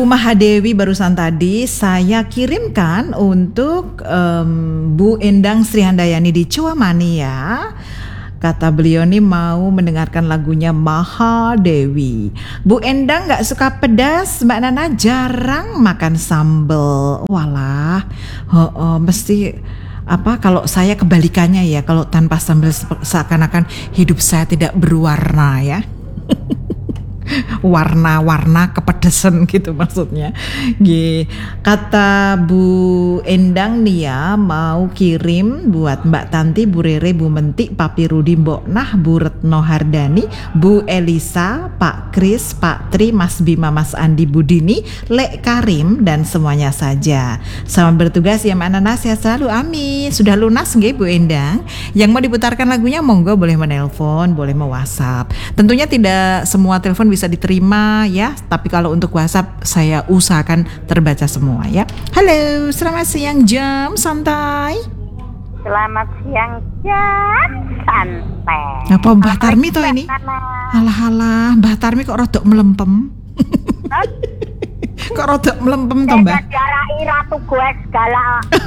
Mahadewi barusan tadi saya kirimkan untuk Bu Endang Sri Handayani di Cuamania. Kata beliau nih mau mendengarkan lagunya Mahadewi. Bu Endang gak suka pedas, Mbak Nana jarang makan sambal. Walah, mesti apa kalau saya kebalikannya ya, kalau tanpa sambal seakan-akan hidup saya tidak berwarna ya. Warna-warna kepedesan gitu maksudnya. Kata Bu Endang nih ya, mau kirim buat Mbak Tanti, Bu Rere, Bu Menti, Papi Rudi, Mbok Nah, Bu Retno Hardani, Bu Elisa, Pak Kris, Pak Tri, Mas Bima, Mas Andi, Bu Dini, Lek Karim dan semuanya saja. Selamat bertugas ya Mbak Nana, sehat selalu, amin. Sudah lunas nggih Bu Endang? Yang mau diputarkan lagunya monggo boleh menelpon, boleh WhatsApp. Tentunya tidak semua telepon bisa diterima ya, tapi kalau untuk WhatsApp saya usahakan terbaca semua ya. Halo, selamat siang jam santai. Selamat siang jam santai. Apa Mbah Tarmi toh ini? Alah, Mbah Tarmi kok rodok melempem. Kok rodok melempem toh Mbah? Diarai ratu gue segala.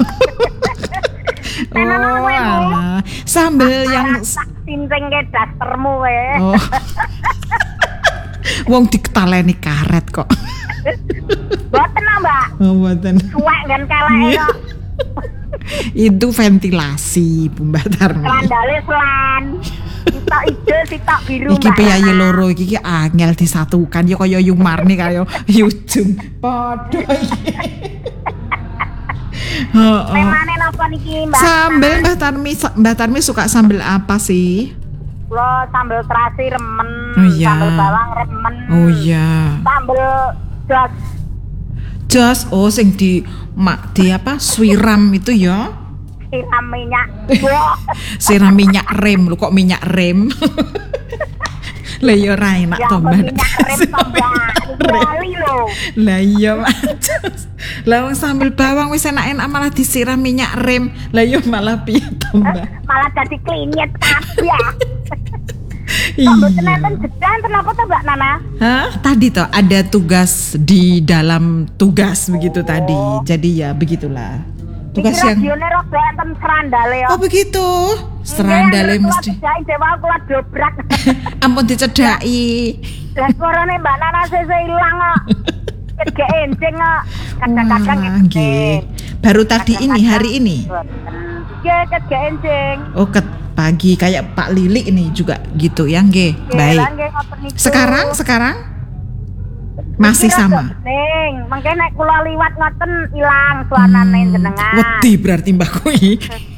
Oh, alah. Sambel yang cincing ke dastermu we. Oh. Wong diketaleni karet kok. Boten Mbak. Oh, boten. Suwek kan keleke kok. Itu ventilasi Bu Mbak Tarmi. Sandale selan. Sitok ijo, sitok biru. Iki piyayi loro iki angel disatukan ya kaya Yumarni kaya Yujung. Padha iki. Memane napa niki Mbak? Sambel Mbak Tarmi suka sambel apa sih? Lo sambel terasi remen, Oh, iya. sambel bawang remen. Oh iya. Sambel Jos, oh sing di apa? Swiram itu ya. siram minyak. Siram minyak rem, lu kok minyak rem? Lah ya ora enak Ya to Mbak. minyak rem kembali lho. Lah iya Jos. Lah wong sambel bawang wis enak-enak malah disiram minyak rem. Lah ya malah piye to Mbak? Malah jadi klinyet kabeh. Iya. Nonton jedan kenapa tuh Mbak Nana? Hah? Tadi toh ada tugas di dalam tugas begitu tadi. Jadi ya begitulah. Tugas yang radione rada enten serandale ya. Oh begitu. Serandale mesti. Jai dewa kula dobrak. Ampun dicedhaki. Lah suarane Mbak Nana sese ilang kok. Kegek enjing kok. Kadang-kadang Wah, nggih. Baru tadi ini, hari ini. Nggih, kegek enjing. Oh, pagi kayak Pak Lili ini juga gitu ya, nggih. Baik. Sekarang masih sama. Ning, mengke nek kula liwat ngoten ilang suarane jenengan. Wedi berarti Mbak Kui.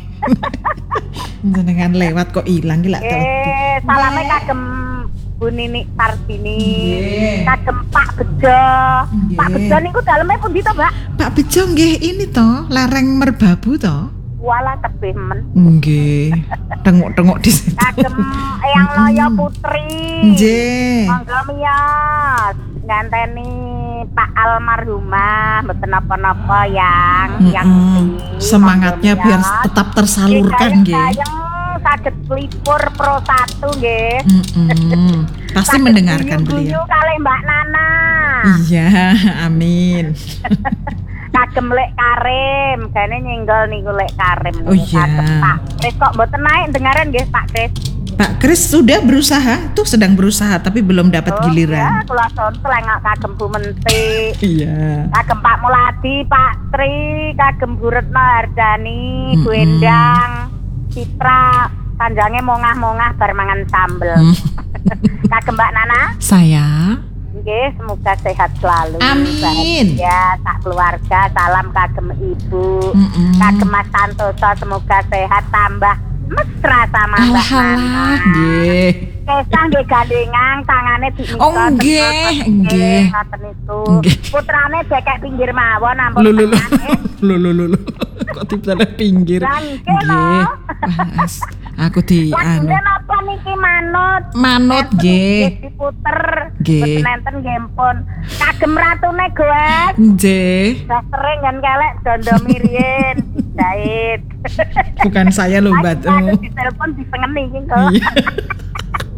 Jenengan lewat kok ilang ki lak ta. Salame kagem Bu Nini Sartini. Kagem Pak Bejo. Pak Bejo niku daleme pundi to, Mbak? Pak Bejo nggih ini to, lereng Merbabu to. Wala tebih men. Nggih. Tengok-tengok di situ. Kagem Eyang Loyo Putri. Nggih. Monggo miyos nganteni Pak almarhumah mboten napa-napa yang semangatnya biar tetap tersalurkan nggih. Saged pelipur Pro 1 nggih. Pasti mendengarkan beliau. Kali Mbak Nana. Iya, amin. Kagem Lek Karim, gane nyenggol niku Lek Karim. Oh iya. Pak Kris kok mboten naik dengaran nggih Pak Kris. Pak Kris sudah berusaha, tuh sedang berusaha tapi belum dapat giliran. Ya, kula seleng kagem Bu Menti. Iya. Kagem Pak Muladi, Pak Tri, kagem Bu Retno Hardani, Bu Endang, Citra, sanjange mongah-mongah bar mangan sambel. Kagem Mbak Nana. Saya. Nggih, semoga sehat selalu. Amin. Ya, sak keluarga, salam kagem Ibu. Kagem Mas Santoso, semoga sehat tambah mesra sama Mbak Nana. Nggih. Kesang nggih gandengan, tangane diikat. Oh nggih. Ngoten itu. Putrane dekek pinggir mawon ampun. Lho. Kok tipane pinggir. Nggih. Mas, aku di anu. Napa niki manut nggih. Diputer. Nggih. Nenten nggih pun. Kagem ratune goes. Nggih. Dah sering kan kelek dondo mirien. Jahit. Bukan saya lho, Mbak. Aku ditelepon disengeni iki kok.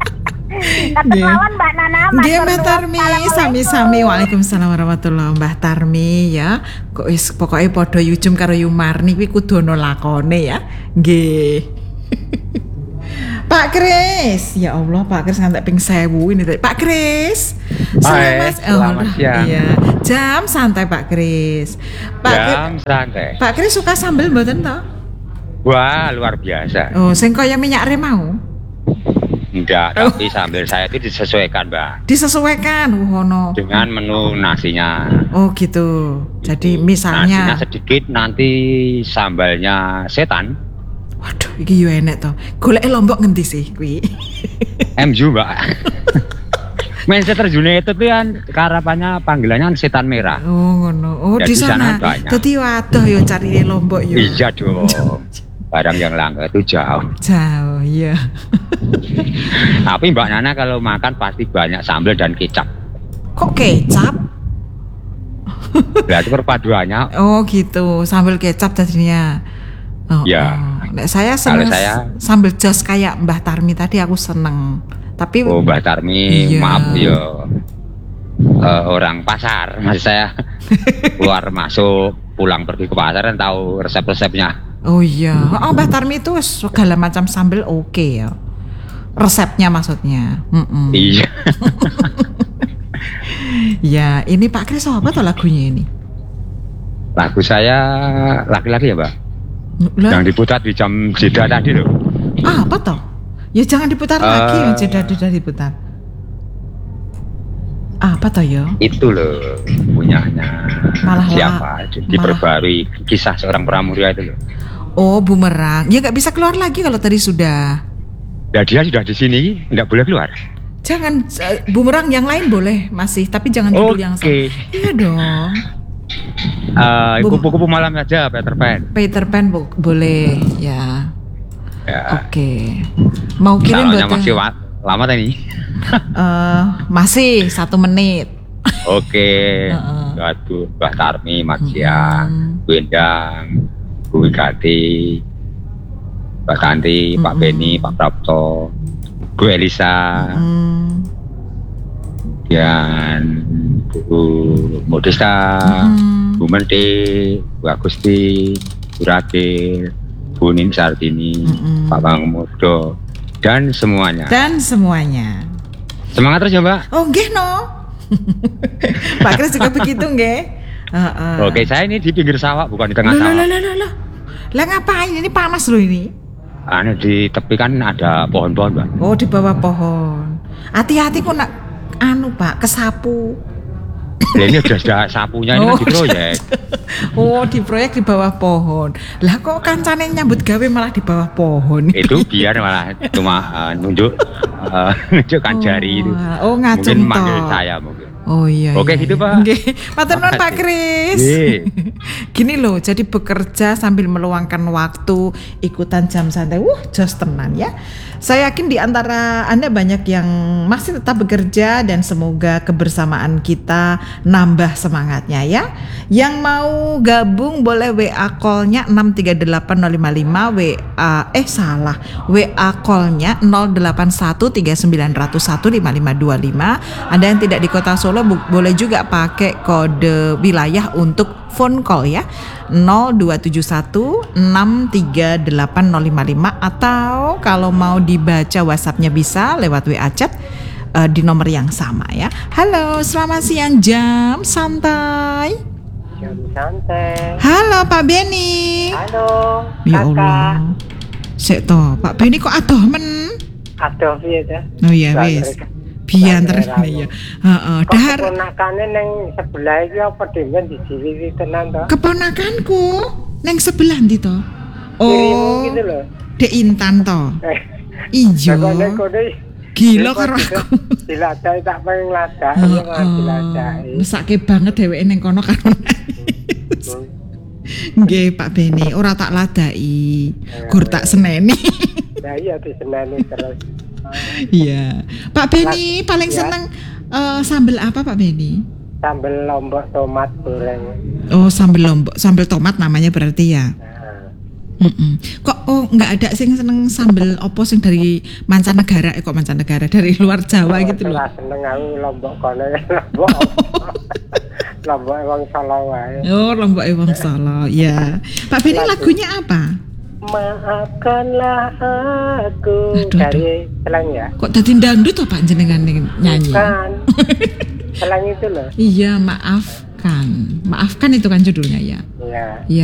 Kata lawan Mbak Nana. Nggih Mbak Tarmi, sami-sami. Waalaikumsalam warahmatullahi Mbah Tarmi ya. Kok wis pokoke padha yujum karo Yumarni kuwi kudu ana lakone ya. Nggih. Pak Kris, ya Allah Pak Kris ngantek ping 1000 ini tadi. Pak Kris. Selamat siang. Iya, jam santai Pak Kris. Jam santai. Pak Kris suka sambel mboten to? Wah, luar biasa. Oh, sing kaya minyak re mau. Enggak, tapi sambal saya itu disesuaikan, Mbak. Disesuaikan ngono. Dengan menu nasinya. Oh, gitu. Jadi misalnya nasinya sedikit, nanti sambalnya setan. Waduh, iki yo enek to. Golek Lombok ngendi sih kuwi? MU, Mbak. Manchester United itu kan harapannya panggilannya setan merah. Oh, ngono. Oh, ya, di sana. Dadi waduh yo cari Lombok yo. Iya dong. Barang yang langka itu jauh. Jauh, iya. Tapi Mbak Nana kalau makan pasti banyak sambal dan kecap. Kok kecap? Berarti perpaduannya. Oh gitu, sambal kecap tadinya. Oh, ya. Oh. Saya seneng sambal jos kayak Mbah Tarmi tadi aku seneng. Tapi Mbah Tarmi iya. Maaf ya. Orang pasar, maksud saya keluar masuk pulang pergi ke pasar kan tahu resep-resepnya. Oh iya, oh Mbah Tarmi itu segala macam sambal oke ya. Resepnya maksudnya. Iya. Ya, ini Pak Kris apa tuh lagunya ini? Lagu saya laki-laki ya, Mbak. Yang diputar di jam jeda tadi loh. Ah, apa toh? Ya jangan diputar lagi, yang jeda diputar. Apa toh ya? Itu loh punyanya. Malah siapa? Diperbarui kisah seorang pramuria itu loh. Oh, Bumerang. Ya nggak bisa keluar lagi kalau tadi sudah. Ya dia sudah di sini, nggak boleh keluar. Jangan Bumerang yang lain boleh masih, tapi jangan judul yang sama. Iya dong. Kupu-kupu malam saja Peter Pan. Peter Pan boleh ya. Oke. Mau kirim buat masih lama tadi. Masih 1 menit. Oke. Waduh, Mbah Tarmi, Mas Siang, Bu Endang, Bu Wigati, Mbak Tanti, Pak Beni, Pak Prapto, Bu Elisa, dan Bu Modesta, Bu Menti, Bu Agusti, Bu Rakil, Bu Nin Sartini, Pak Bang Mudo, dan semuanya. Semangat terus ya Mbak. Oh nggih no. Pak Kris juga begitu nggih. Oke, saya ini di pinggir sawah bukan di tengah sawah. Lah ngapain ini panas loh ini? Di tepi kan ada pohon-pohon, Mbak. Oh, di bawah pohon. Hati-hati kok nak Pak, kesapu. Ini sudah sapunya ini kan diproyek. Oh, diproyek di bawah pohon. Lah kok kancane nyambut gawe malah di bawah pohon? Itu biar malah cuma nunjukkan jari itu. Oh, ngacung mungkin manggil saya mungkin. Oh iya. Oke, iya. gitu Pak. Matur nuwun Pak Kris. Gini loh, jadi bekerja sambil meluangkan waktu, ikutan jam santai. Jos tenan ya. Saya yakin di antara Anda banyak yang masih tetap bekerja dan semoga kebersamaan kita nambah semangatnya ya. Yang mau gabung boleh WA call-nya 638055 WA call-nya 0813915525. Anda yang tidak di Kota Solo boleh juga pakai kode wilayah untuk phone call ya 02716380555 atau kalau mau dibaca WhatsApp-nya bisa lewat WA chat di nomor yang sama ya. Halo, selamat siang jam santai. Jam santai. Halo Pak Beni. Halo. Ya Allah. Sik to, Pak Beni kok adoh men? Adoh piye ta? Oh iya wis. Biyen terus ya. Heeh, dahar. Keponakane ning sebelah iki apa dhewe dijiwi tenan to? Keponakanku ning sebelah ndi to? Oh. Gitu loh. Dek Intan to. Iya. Gila karo aku. Diladai tak pengen ladai ya diladai. Mesake banget dheweke ning kono karo. Nggih Pak Beni, ora tak ladai. Gur tak seneni. Lah iya diseneni terus. Iya. Pak Beni paling seneng sambel apa Pak Beni? Sambel lombok tomat goreng. Oh, sambel lombok, sambel tomat namanya berarti ya. Kok nggak ada sing seneng sambel opo sing dari mancanegara kok mancanegara dari luar Jawa gitu loh. Ora seneng aku Lombok kono Lombok. Lombok wong Solo wae. Oh, Lombok wong Solo. Ya. Pak Beni lagunya apa? Maafkanlah aku dari Selang ya. Kok dadi dangdut to Pak jenengan nyanyi? Kan. Selang itu loh. Iya, maafkan. Maafkan itu kan judulnya ya. Iya. Iya.